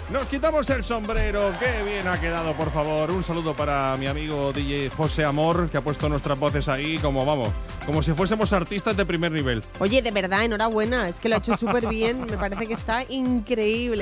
Nos quitamos el sombrero, qué bien ha quedado, por favor. Un saludo para mi amigo DJ José Amor, que ha puesto nuestras voces ahí como si fuésemos artistas de primer nivel. Oye, de verdad, enhorabuena, es que lo ha hecho súper bien, me parece que está increíble.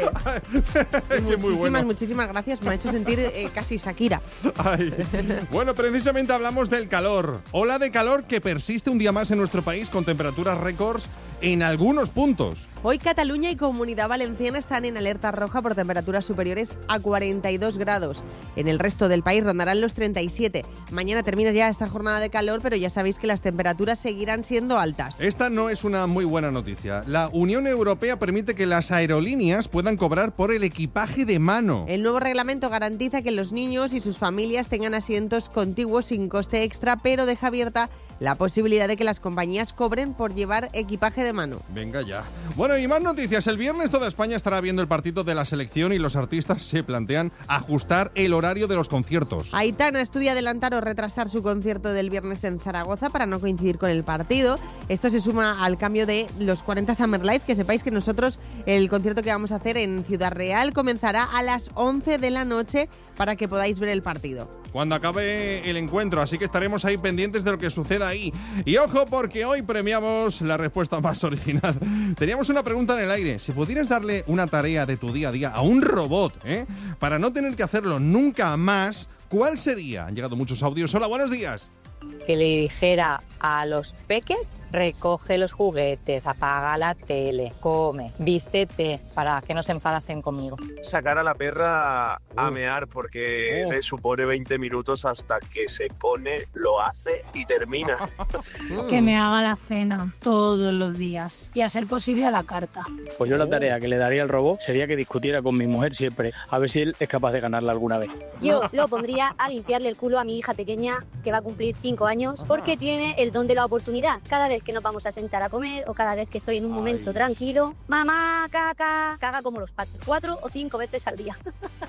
Muchísimas gracias, me ha hecho sentir casi Shakira. Ay. Bueno, precisamente hablamos del calor. Ola de calor que persiste un día más en nuestro país con temperaturas récords en algunos puntos. Hoy Cataluña y Comunidad Valenciana están en alerta roja por temperaturas superiores a 42 grados. En el resto del país rondarán los 37. Mañana termina ya esta jornada de calor, pero ya sabéis que las temperaturas seguirán siendo altas. Esta no es una muy buena noticia. La Unión Europea permite que las aerolíneas puedan cobrar por el equipaje de mano. El nuevo reglamento garantiza que los niños y sus familias tengan asientos contiguos sin coste extra, pero deja abierta la posibilidad de que las compañías cobren por llevar equipaje de mano. Venga ya. Bueno, y más noticias. El viernes toda España estará viendo el partido de la selección y los artistas se plantean ajustar el horario de los conciertos. Aitana estudia adelantar o retrasar su concierto del viernes en Zaragoza para no coincidir con el partido. Esto se suma al cambio de los 40 Summer Live, que sepáis que nosotros el concierto que vamos a hacer en Ciudad Real comenzará a las 11 de la noche para que podáis ver el partido. Cuando acabe el encuentro, así que estaremos ahí pendientes de lo que suceda ahí. Y ojo, porque hoy premiamos la respuesta más original. Teníamos una pregunta en el aire. Si pudieras darle una tarea de tu día a día a un robot, para no tener que hacerlo nunca más, ¿cuál sería? Han llegado muchos audios. Hola, buenos días. Que le dijera a los peques, recoge los juguetes, apaga la tele, come, vístete, para que no se enfadasen conmigo. Sacar a la perra a mear, porque se supone 20 minutos hasta que se pone, lo hace y termina. Que me haga la cena todos los días y a ser posible a la carta. Pues yo la tarea que le daría al robot sería que discutiera con mi mujer siempre, a ver si él es capaz de ganarla alguna vez. Yo lo pondría a limpiarle el culo a mi hija pequeña, que va a cumplir 5 años, porque tiene el don de la oportunidad. Cada vez que nos vamos a sentar a comer o cada vez que estoy en un momento tranquilo, mamá, caga como los patos, 4 o 5 veces al día.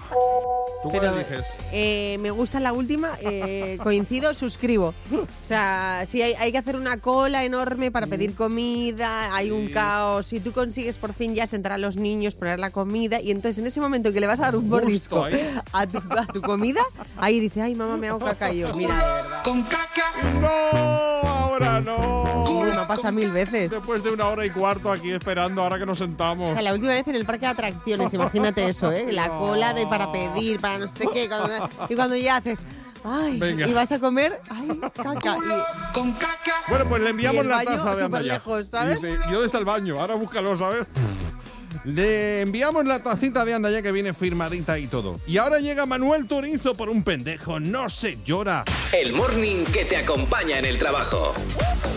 ¿Tú cuál eliges? Me gusta la última, coincido, suscribo. O sea, sí, hay que hacer una cola enorme para pedir comida, hay un caos. Si tú consigues por fin ya sentar a los niños, poner la comida, y entonces en ese momento que le vas a dar un mordisco a tu comida, ahí dice, ay mamá, me hago caca yo. Mira, de verdad. ¡Con caca! ¡No! ¡Ahora no! Me pasa 1000 veces. Después de 1 hora y cuarto aquí esperando, ahora que nos sentamos. O sea, la última vez en el parque de atracciones, imagínate eso, la cola para pedir, para no sé qué. Y cuando ya haces... Ay, venga. Y vas a comer, ay, caca. Con caca. Bueno, pues le enviamos la taza de Anda Ya. Lejos, ¿sabes? Y dice, ¿y dónde está el baño? Ahora búscalo, ¿sabes? Le enviamos la tacita de Anda Ya que viene firmadita y todo. Y ahora llega Manuel Turizo por un pendejo, no se llora. El morning que te acompaña en el trabajo.